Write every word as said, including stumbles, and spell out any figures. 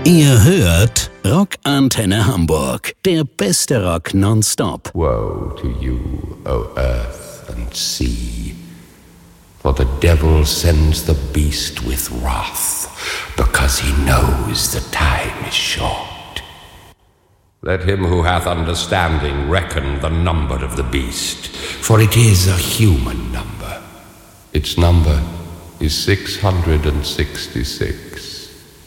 Ihr hört Rockantenne Hamburg, der beste Rock nonstop. Woe to you, O earth and sea, for the devil sends the beast with wrath, because he knows the time is short. Let him who hath understanding reckon the number of the beast, for it is a human number. Its number is six hundred sixty-six.